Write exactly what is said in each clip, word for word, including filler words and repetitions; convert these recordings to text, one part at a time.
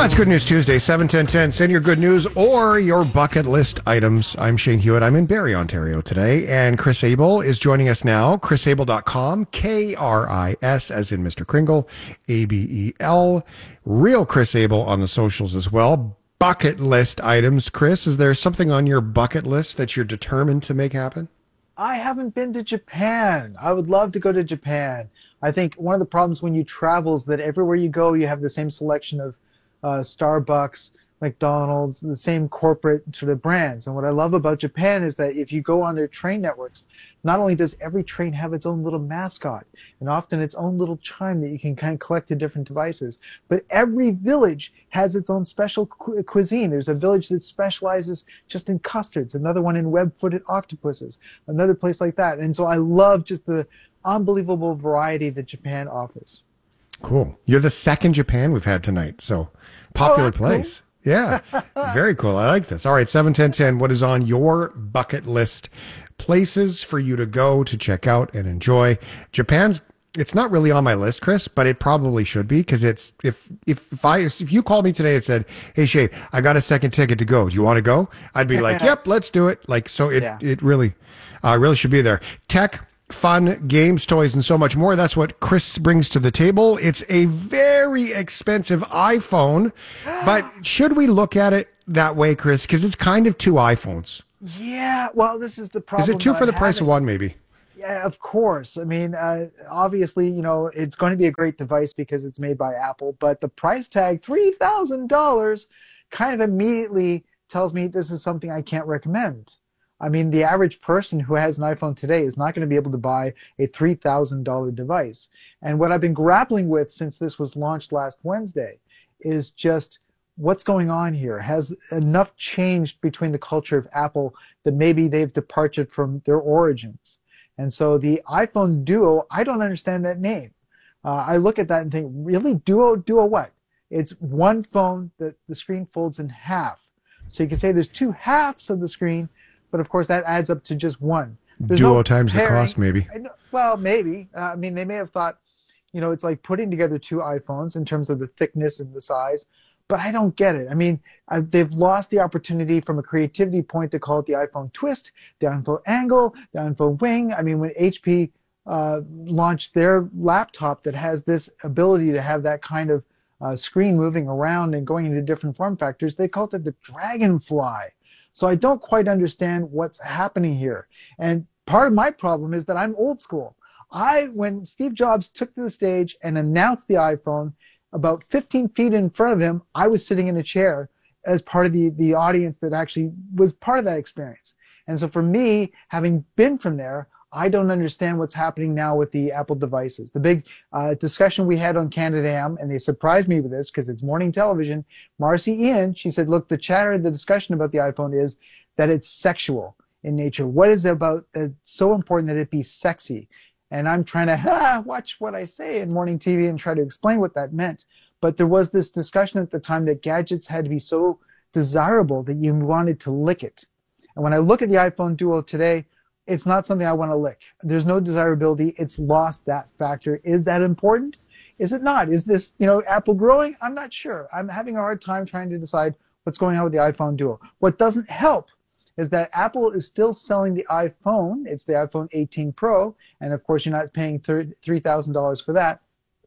it's Good News Tuesday, seven ten ten. Send your good news or your bucket list items. I'm Shane Hewitt. I'm in Barrie, Ontario today, and Chris Abel is joining us now. chris abel dot com, K R I S as in Mister Kringle, A B E L. Real Chris Abel on the socials as well. Bucket list items. Chris, is there something on your bucket list that you're determined to make happen? I haven't been to Japan. I would love to go to Japan. I think one of the problems when you travel is that everywhere you go, you have the same selection of uh, Starbucks, McDonald's, the same corporate sort of brands. And what I love about Japan is that if you go on their train networks, not only does every train have its own little mascot and often its own little chime that you can kind of collect to different devices, but every village has its own special cu- cuisine. There's a village that specializes just in custards, another one in web-footed octopuses, another place like that. And so I love just the unbelievable variety that Japan offers. Cool. You're the second Japan we've had tonight, so popular oh, place. Cool. Yeah, very cool. I like this. All right, seven ten ten, what is on your bucket list? Places for you to go to check out and enjoy. Japan's, it's not really on my list, Chris, but it probably should be, because it's, if, if, if I, if you called me today and said, hey, Shane, I got a second ticket to go. Do you want to go? I'd be like, yep, let's do it. Like, so it, yeah. it really, uh, really should be there. Tech, fun, games, toys, and so much more. That's what Chris brings to the table. It's a very expensive iPhone, but should we look at it that way, Chris? Because it's kind of two iPhones. Yeah, well, this is the problem. Is it two for the price of one, maybe? Yeah, of course. I mean, uh, obviously, you know, it's going to be a great device because it's made by Apple, but the price tag, three thousand dollars, kind of immediately tells me this is something I can't recommend. I mean, the average person who has an iPhone today is not going to be able to buy a three thousand dollars device. And what I've been grappling with since this was launched last Wednesday is just what's going on here. Has enough changed between the culture of Apple that maybe they've departed from their origins? And so the iPhone Duo, I don't understand that name. Uh, I look at that and think, really? Duo? Duo what? It's one phone that the screen folds in half. So you can say there's two halves of the screen, but of course that adds up to just one. There's Duo no times pairing. the cost, maybe. Well, maybe. Uh, I mean, they may have thought, you know, it's like putting together two iPhones in terms of the thickness and the size, but I don't get it. I mean, uh, they've lost the opportunity from a creativity point to call it the iPhone twist, the iPhone angle, the iPhone wing. I mean, when H P uh, launched their laptop that has this ability to have that kind of uh, screen moving around and going into different form factors, they called it the Dragonfly. So I don't quite understand what's happening here. And part of my problem is that I'm old school. I, when Steve Jobs took to the stage and announced the iPhone, about fifteen feet in front of him, I was sitting in a chair as part of the, the audience that actually was part of that experience. And so for me, having been from there, I don't understand what's happening now with the Apple devices. The big uh, discussion we had on Canada Am, and they surprised me with this because it's morning television, Marcy Ian, she said, look, the chatter, the discussion about the iPhone is that it's sexual in nature. What is it about uh, so important that it be sexy? And I'm trying to ah, watch what I say in morning T V and try to explain what that meant. But there was this discussion at the time that gadgets had to be so desirable that you wanted to lick it. And when I look at the iPhone Duo today, it's not something I want to lick. There's no desirability. It's lost that factor. Is that important? Is it not? Is this, you know, Apple growing? I'm not sure. I'm having a hard time trying to decide what's going on with the iPhone Duo. What doesn't help is that Apple is still selling the iPhone. It's the iPhone eighteen Pro. And of course, you're not paying three thousand dollars for that.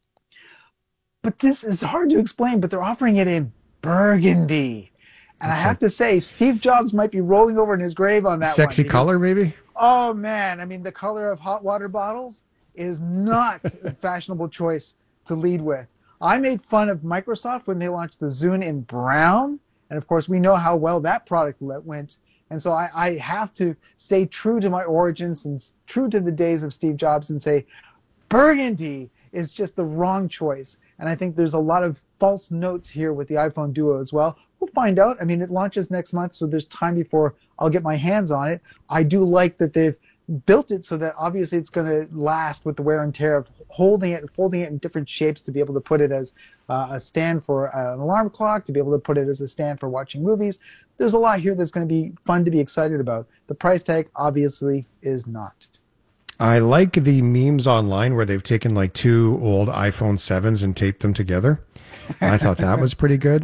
But this is hard to explain, but they're offering it in burgundy. And That's I have to say, Steve Jobs might be rolling over in his grave on that sexy one. color, maybe? Oh, man. I mean, the color of hot water bottles is not a fashionable choice to lead with. I made fun of Microsoft when they launched the Zune in brown. And, of course, we know how well that product went. And so I, I have to stay true to my origins and true to the days of Steve Jobs and say, burgundy is just the wrong choice. And I think there's a lot of false notes here with the iPhone Duo as well. We'll find out. I mean, it launches next month, so there's time before I'll get my hands on it. I do like that they've built it so that obviously it's going to last with the wear and tear of holding it, folding it in different shapes to be able to put it as uh, a stand for uh, an alarm clock, to be able to put it as a stand for watching movies. There's a lot here that's going to be fun to be excited about. The price tag obviously is not. I like the memes online where they've taken like two old iPhone sevens and taped them together. I thought that was pretty good.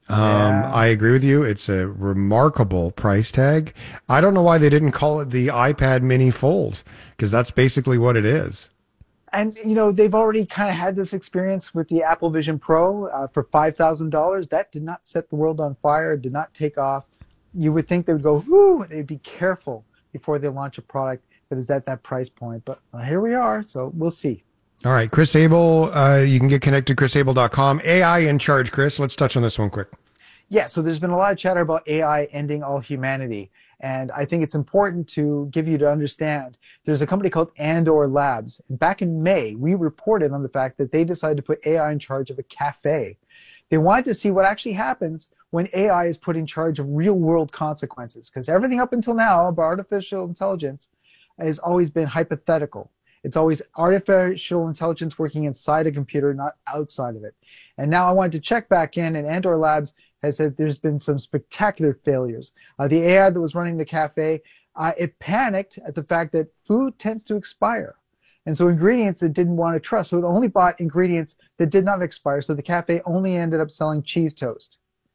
Um, Yeah. I agree with you. It's a remarkable price tag. I don't know why they didn't call it the iPad Mini Fold, because that's basically what it is. And, you know, they've already kind of had this experience with the Apple Vision Pro uh, for five thousand dollars. That did not set the world on fire, did not take off. You would think they would go, whoo, they'd be careful before they launch a product that is at that price point. But well, here we are, so we'll see. All right, Chris Abel, uh, you can get connected to chris abel dot com. A I in charge, Chris. Let's touch on this one quick. Yeah, so there's been a lot of chatter about A I ending all humanity. And I think it's important to give you to understand there's a company called Andor Labs. And back in May, we reported on the fact that they decided to put A I in charge of a cafe. They wanted to see what actually happens when A I is put in charge of real world consequences. Because everything up until now about artificial intelligence has always been hypothetical. It's always artificial intelligence working inside a computer, not outside of it. And now I wanted to check back in, and Andor Labs has said there's been some spectacular failures. Uh, the A I that was running the cafe, uh, it panicked at the fact that food tends to expire. And so ingredients it didn't want to trust. So it only bought ingredients that did not expire. So the cafe only ended up selling cheese toast.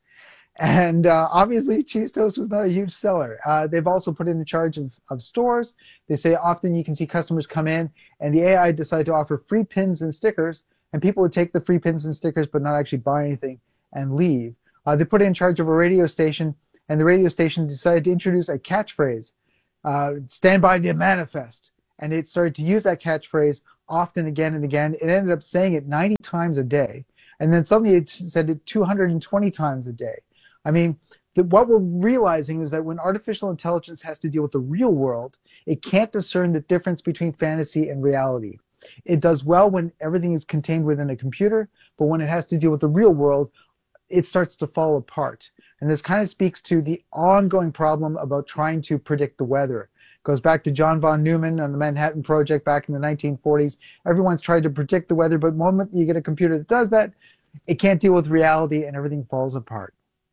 And uh, obviously, cheese toast was not a huge seller. Uh, they've also put it in charge of, of stores. They say often you can see customers come in, and the A I decided to offer free pins and stickers, and people would take the free pins and stickers but not actually buy anything and leave. Uh, they put it in charge of a radio station, and the radio station decided to introduce a catchphrase, uh, stand by the manifest. And it started to use that catchphrase often again and again. It ended up saying it ninety times a day. And then suddenly it said it two hundred twenty times a day. I mean, the, what we're realizing is that when artificial intelligence has to deal with the real world, it can't discern the difference between fantasy and reality. It does well when everything is contained within a computer, but when it has to deal with the real world, it starts to fall apart. And this kind of speaks to the ongoing problem about trying to predict the weather. It goes back to John von Neumann and the Manhattan Project back in the nineteen forties. Everyone's tried to predict the weather, but the moment you get a computer that does that, it can't deal with reality and everything falls apart.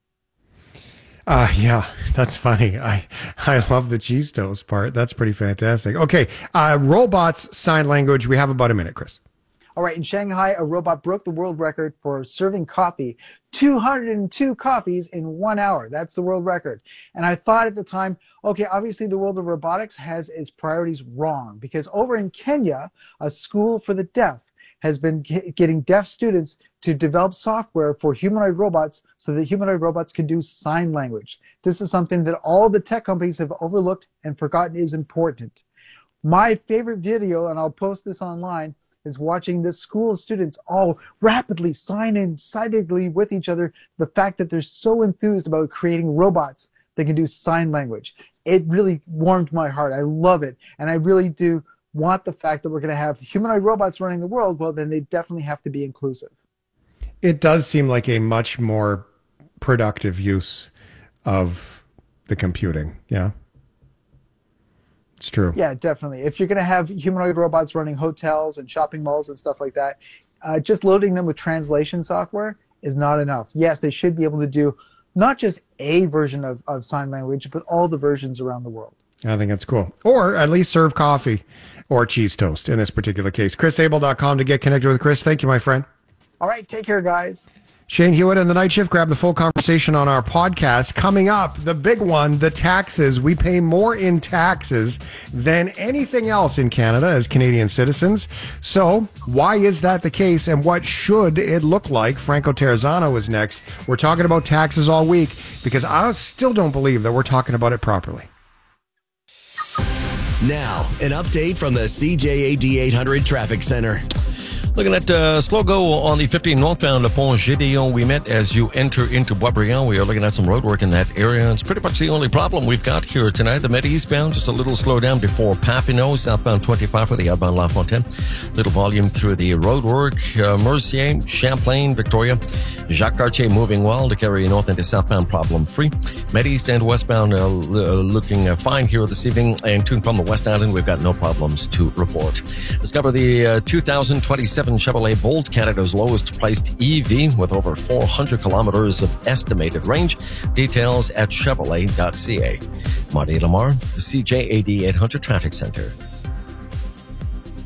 Uh, yeah, that's funny. I, I love the cheese toast part. That's pretty fantastic. Okay. Uh, robots, sign language. We have about a minute, Chris. All right. In Shanghai, a robot broke the world record for serving coffee. two hundred two coffees in one hour. That's the world record. And I thought at the time, okay, obviously the world of robotics has its priorities wrong, because over in Kenya, a school for the deaf has been getting deaf students to develop software for humanoid robots so that humanoid robots can do sign language. This is something that all the tech companies have overlooked and forgotten is important. My favorite video, and I'll post this online, is watching this school of students all rapidly sign in excitedly with each other the fact that they're so enthused about creating robots that can do sign language. It really warmed my heart. I love it. And I really do want the fact that we're going to have humanoid robots running the world. Well, then they definitely have to be inclusive. It does seem like a much more productive use of the computing. Yeah. It's true. Yeah, definitely. If you're going to have humanoid robots running hotels and shopping malls and stuff like that, uh, just loading them with translation software is not enough. Yes, they should be able to do not just a version of, of sign language, but all the versions around the world. I think that's cool. Or at least serve coffee or cheese toast in this particular case. chris abel dot com to get connected with Chris. Thank you, my friend. All right. Take care, guys. Shane Hewitt and the Night Shift. Grab the full conversation on our podcast. Coming up, the big one, the taxes. We pay more in taxes than anything else in Canada as Canadian citizens. So why is that the case, and what should it look like? Franco Terrazzano is next. We're talking about taxes all week because I still don't believe that we're talking about it properly. Now, an update from the C J A D eight hundred Traffic Center. Looking at uh, slow go on the fifteen northbound, Le Pont Gédéon. We met as you enter into Boisbriand. We are looking at some road work in that area. It's pretty much the only problem we've got here tonight. The Med eastbound, just a little slow down before Papineau. Southbound twenty-five for the outbound La Fontaine. Little volume through the road work. Uh, Mercier, Champlain, Victoria. Jacques Cartier moving well to carry north into southbound problem free. Med east and westbound uh, looking uh, fine here this evening. And tuned from the West Island, we've got no problems to report. Discover the uh, two thousand twenty-seven Chevrolet Bolt, Canada's lowest priced E V with over four hundred kilometers of estimated range. Details at chevrolet dot c a. Marty Lamar, the C J A D eight hundred Traffic Center. On the next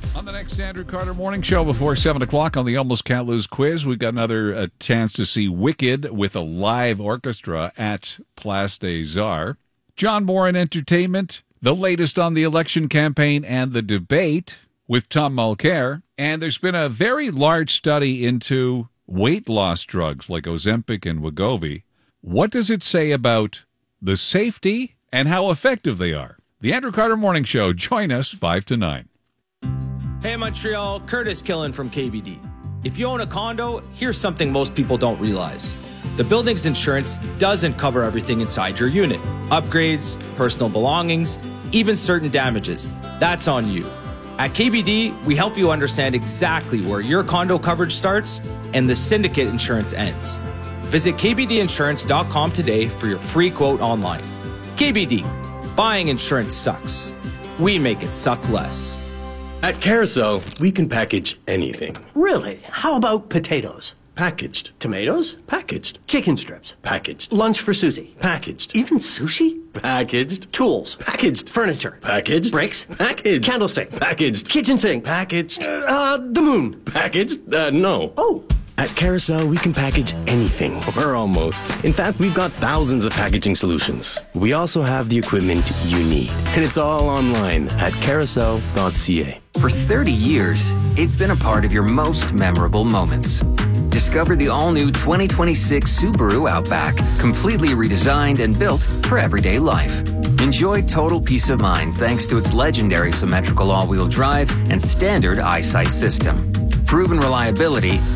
next Andrew Carter Morning Show before seven o'clock on the Almost Can't Lose quiz. We've got another uh, chance to see Wicked with a live orchestra at Place des Arts. John Moore in entertainment, the latest on the election campaign and the debate with Tom Mulcair. And there's been a very large study into weight loss drugs like Ozempic and Wegovy. What does it say about the safety and how effective they are? The Andrew Carter Morning Show. Join us five to nine. Hey Montreal, Curtis Killen from K B D. If you own a condo, here's something most people don't realize. The building's insurance doesn't cover everything inside your unit. Upgrades, personal belongings, even certain damages. That's on you. At K B D, we help you understand exactly where your condo coverage starts and the syndicate insurance ends. Visit k b d insurance dot com today for your free quote online. K B D, buying insurance sucks. We make it suck less. At Carousel, we can package anything. Really? How about potatoes? Packaged. Tomatoes? Packaged. Chicken strips? Packaged. Lunch for Susie? Packaged. Even sushi? Packaged. Tools? Packaged. Furniture? Packaged. Brakes? Packaged. Candlestick? Packaged. Kitchen sink? Packaged. Uh, the moon? Packaged? Uh, no. Oh. At Carousel, we can package anything, or almost. In fact, we've got thousands of packaging solutions. We also have the equipment you need. And it's all online at carousel dot c a. For thirty years, it's been a part of your most memorable moments. Discover the all-new twenty twenty-six Subaru Outback, completely redesigned and built for everyday life. Enjoy total peace of mind thanks to its legendary symmetrical all-wheel drive and standard EyeSight system. Proven reliability,